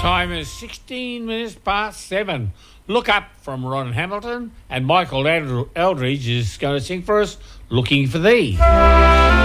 Time is 16 minutes past 7. Look Up from Ron Hamilton, and Michael Eldridge is going to sing for us, Looking for Thee.